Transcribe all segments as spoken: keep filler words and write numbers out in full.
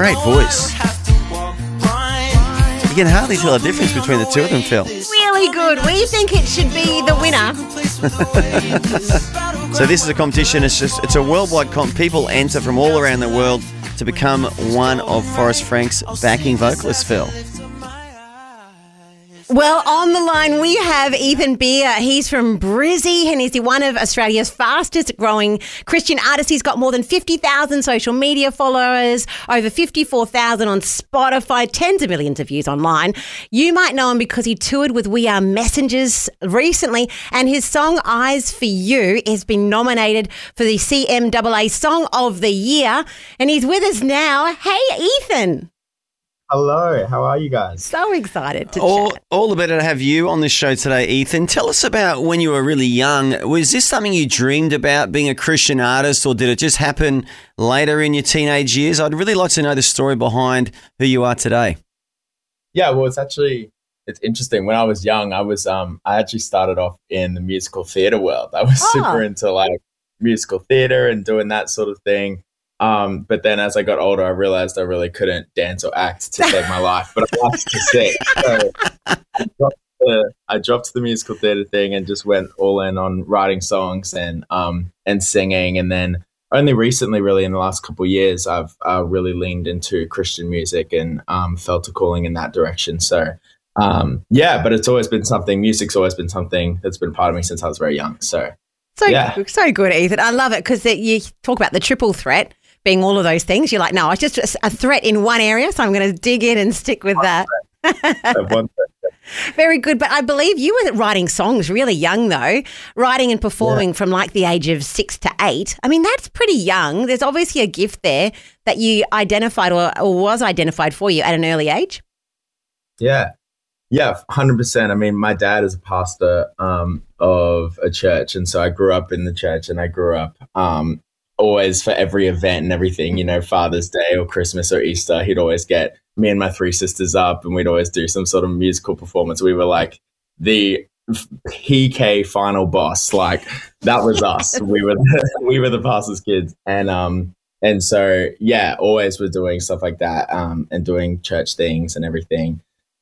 Great voice. You can hardly tell the difference between the two of them, Phil. Really good. We think it should be the winner. So this is a competition. It's just it's a worldwide comp. People enter from all around the world to become one of Forrest Frank's backing vocalists, Phil. Well, on the line we have Ethan Beer. He's from Brizzy and he's one of Australia's fastest growing Christian artists. He's got more than fifty thousand social media followers, over fifty-four thousand on Spotify, tens of millions of views online. You might know him because he toured with We Are Messengers recently, and his song Eyes for You has been nominated for the C M A A Song of the Year. And he's with us now. Hey, Ethan. Hello, how are you guys? So excited to all, chat. All the better to have you on this show today, Ethan. Tell us about when you were really young. Was this something you dreamed about, being a Christian artist, or did it just happen later in your teenage years? I'd really like to know the story behind who you are today. Yeah, well, it's actually, it's interesting. When I was young, I was, um, I actually started off in the musical theatre world. I was Oh. super into like musical theatre and doing that sort of thing. Um, but then as I got older, I realized I really couldn't dance or act to save my life, but I liked to sing. So I dropped, the, I dropped the musical theatre thing and just went all in on writing songs and um, and singing. And then only recently, really in the last couple of years, I've uh, really leaned into Christian music and um, felt a calling in that direction. So um, yeah, but it's always been something, music's always been something that's been part of me since I was very young. So So, yeah. so good, Ethan. I love it because you talk about the triple threat being all of those things. You're like, no, it's just a threat in one area, so I'm going to dig in and stick with that. Very good. But I believe you were writing songs really young, though, writing and performing yeah. from like the age of six to eight. I mean, that's pretty young. There's obviously a gift there that you identified or, or was identified for you at an early age. Yeah. Yeah, one hundred percent. I mean, my dad is a pastor um, of a church, and so I grew up in the church, and I grew up um, always for every event and everything, you know, Father's Day or Christmas or Easter, he'd always get me and my three sisters up and we'd always do some sort of musical performance. We were like the P K final boss, like that was us. we were the, we were the pastor's kids. And um and so yeah, always were doing stuff like that um and doing church things and everything.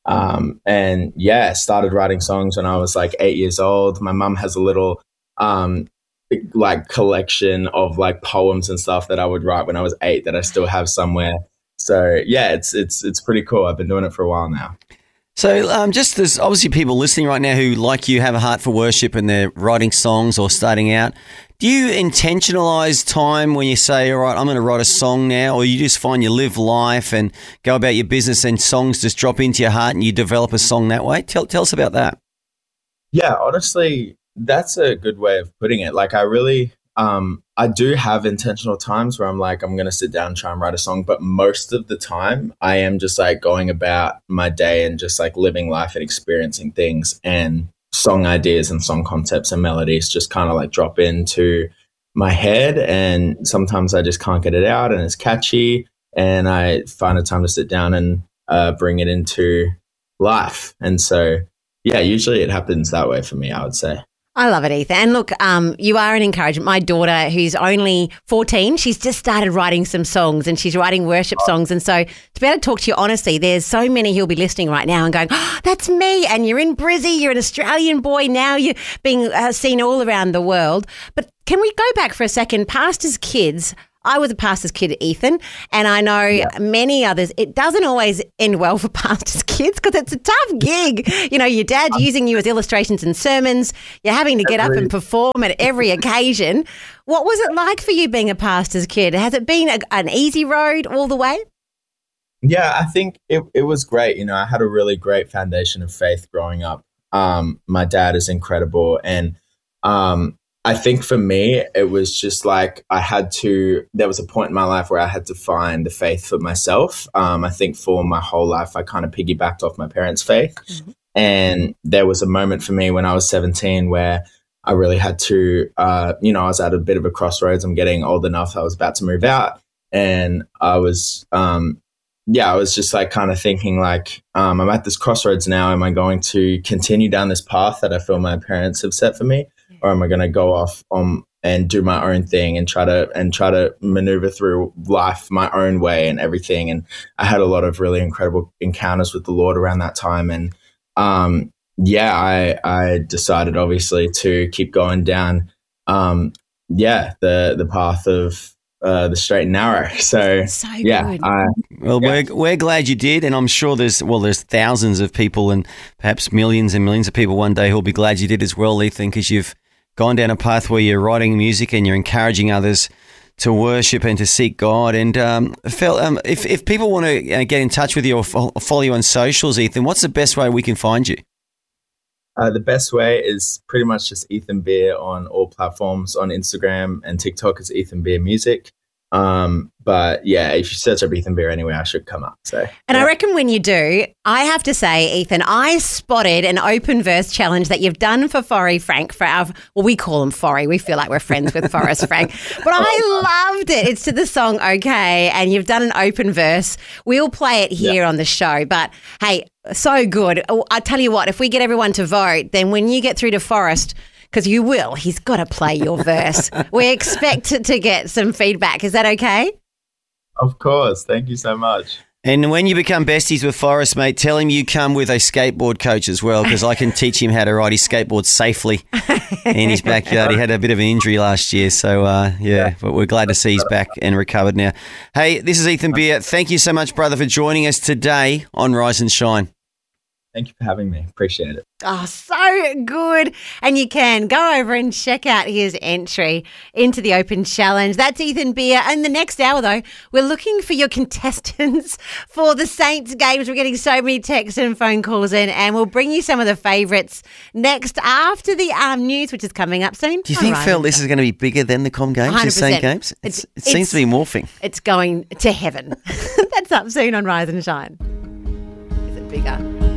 Um and yeah, started writing songs when I was like eight years old. My mum has a little um like collection of like poems and stuff that I would write when I was eight that I still have somewhere. So yeah, it's it's it's pretty cool. I've been doing it for a while now. So um, just there's obviously people listening right now who, like you, have a heart for worship and they're writing songs or starting out. Do you intentionalize time when you say, all right, I'm going to write a song now, or you just find you live life and go about your business and songs just drop into your heart and you develop a song that way? Tell, tell us about that. Yeah, honestly, that's a good way of putting it. Like I really, um, I do have intentional times where I'm like, I'm going to sit down and try and write a song. But most of the time I am just like going about my day and just like living life and experiencing things, and song ideas and song concepts and melodies just kind of like drop into my head. And sometimes I just can't get it out and it's catchy, and I find a time to sit down and uh, bring it into life. And so, yeah, usually it happens that way for me, I would say. I love it, Ethan. And look, um, you are an encouragement. My daughter, who's only fourteen, she's just started writing some songs and she's writing worship songs. And so to be able to talk to you honestly, there's so many who'll be listening right now and going, oh, that's me. And you're in Brizzy, you're an Australian boy. Now you're being uh, seen all around the world. But can we go back for a second? Pastors' kids. I was a pastor's kid, Ethan, and I know yeah. many others. It doesn't always end well for pastors' kids because it's a tough gig. You know, your dad's using you as illustrations in sermons. You're having to get up and perform at every occasion. What was it like for you being a pastor's kid? Has it been a, an easy road all the way? Yeah, I think it, it was great. You know, I had a really great foundation of faith growing up. Um, my dad is incredible, and um, I think for me, it was just like I had to, there was a point in my life where I had to find the faith for myself. Um, I think for my whole life, I kind of piggybacked off my parents' faith. Mm-hmm. And there was a moment for me when I was seventeen where I really had to, uh, you know, I was at a bit of a crossroads. I'm getting old enough. I was about to move out. And I was, um, yeah, I was just like kind of thinking like, um, I'm at this crossroads now. Am I going to continue down this path that I feel my parents have set for me? Or am I going to go off on and do my own thing and try to and try to maneuver through life my own way and everything. And I had a lot of really incredible encounters with the Lord around that time. And um, yeah, I I decided obviously to keep going down, um, yeah, the the path of uh, the straight and narrow. So, So yeah, good. I, Well, Yeah. we're we're glad you did, and I'm sure there's well, there's thousands of people, and perhaps millions and millions of people one day who'll be glad you did as well, Ethan, because you've gone down a path where you're writing music and you're encouraging others to worship and to seek God. And um, Phil, um, if if people want to uh, get in touch with you or fo- follow you on socials, Ethan, what's the best way we can find you? Uh, the best way is pretty much just Ethan Beer on all platforms. On Instagram and TikTok is Ethan Beer Music. Um, but yeah, if you search up Ethan Beer anywhere, I should come up. So, And yeah. I reckon when you do, I have to say, Ethan, I spotted an open verse challenge that you've done for Forry Frank for our, well, we call him Forry. We feel like we're friends with Forrest Frank. But I loved it. It's to the song Okay, and you've done an open verse. We'll play it here on the show. But hey, so good. Oh, I tell you what, if we get everyone to vote, then when you get through to Forrest, because you will, he's got to play your verse. We expect to, to get some feedback. Is that okay? Of course. Thank you so much. And when you become besties with Forrest, mate, tell him you come with a skateboard coach as well, because I can teach him how to ride his skateboard safely in his backyard. He had a bit of an injury last year, so uh, yeah, but we're glad to see he's back and recovered now. Hey, this is Ethan Beer. Thank you so much, brother, for joining us today on Rise and Shine. Thank you for having me. Appreciate it. Oh, so good. And you can go over and check out his entry into the Open Challenge. That's Ethan Beer. And the next hour, though, we're looking for your contestants for the Saints games. We're getting so many texts and phone calls in, and we'll bring you some of the favourites next after the um, news, which is coming up soon. Do you think, All right. Phil, this is going to be bigger than the Com Games, one the hundred percent. Saint Games? It's, It's- it seems it's- to be morphing. It's going to heaven. That's up soon on Rise and Shine. Is it bigger?